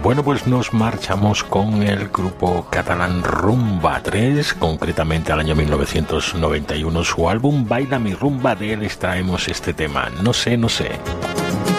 Bueno, pues nos marchamos con el grupo catalán Rumba 3, concretamente al año 1991, su álbum Baila mi rumba, de él extraemos este tema, No sé, no sé.